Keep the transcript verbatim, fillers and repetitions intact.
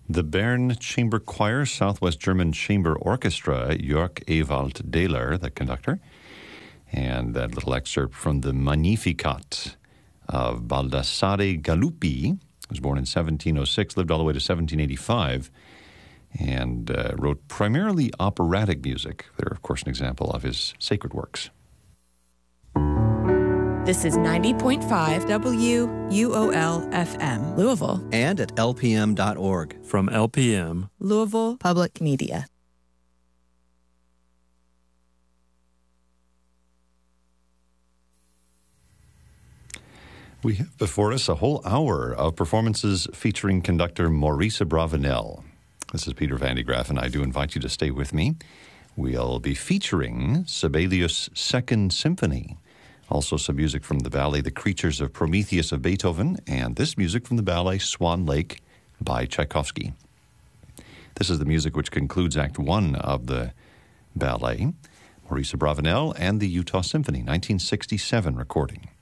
The Bern Chamber Choir, Southwest German Chamber Orchestra, Jörg Ewald Dehler, the conductor. And that little excerpt from the Magnificat of Baldassare Galuppi, who was born in seventeen oh six, lived all the way to seventeen eighty-five, and uh, wrote primarily operatic music. They're, of course, an example of his sacred works. This is ninety point five W U O L F M, Louisville. And at L P M dot org. From L P M, Louisville Public Media. We have before us a whole hour of performances featuring conductor Maurice Abravanel. This is Peter Van de Graaff, and I do invite you to stay with me. We'll be featuring Sibelius' Second Symphony, also some music from the ballet The Creatures of Prometheus of Beethoven, and this music from the ballet Swan Lake by Tchaikovsky. This is the music which concludes Act One of the ballet, Maurice Abravanel and the Utah Symphony, nineteen sixty-seven recording.